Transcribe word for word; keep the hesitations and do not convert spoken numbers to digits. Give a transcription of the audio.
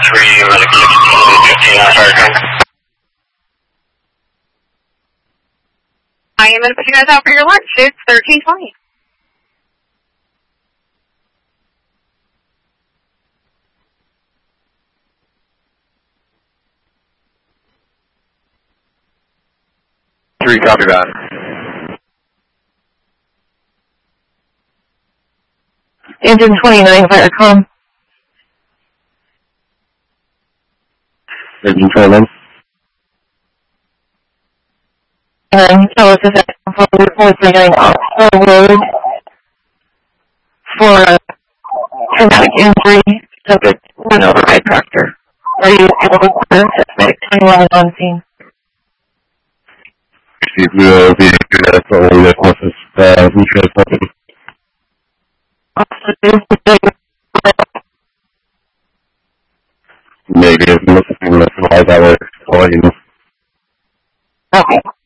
three, medic sixteen, fifteen on fire come. I am going to put you guys out for your lunch. It's thirteen twenty. Three, copy that. Engine twenty-nine, Firecom. Engine twenty-nine. And tell us if that's four three nine Oxford Road for a traumatic injury, subject run over by tractor. Are you able to clear suspect twenty-one on scene? Receive the vehicle that's only the closest uh, insurance company. Negative, looking less than five hours, I'll let you know. Okay.